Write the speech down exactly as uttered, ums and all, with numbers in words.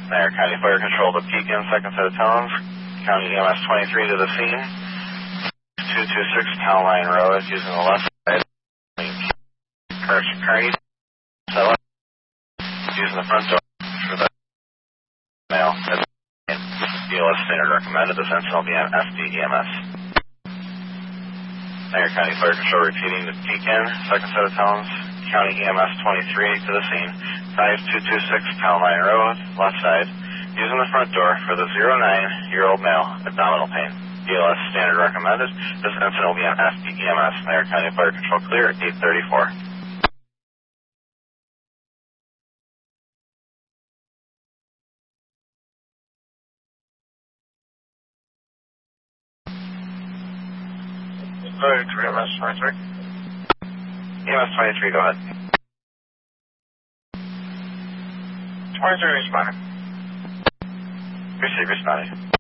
Niagara County Fire Control to Pekin, second set of tones. County E M S twenty-three to the scene. two two six Town Line Road using the left side. Correction, Kearney. Settle. Using the front door for the mail. B L S standard recommended. The Sentinel be on S D E M S. Niagara County Fire Control repeating to Pekin, second set of tones. County E M S twenty-three to the scene. five two two six Town Line Road, left side. Using the front door for the zero nine year old male, abdominal pain. B L S standard recommended. This incident will be on S D E M S. Niagara County Fire Control clear at eight thirty-four. E M S twenty-three. E M S twenty-three, go ahead. twenty-three responding. Receive responding.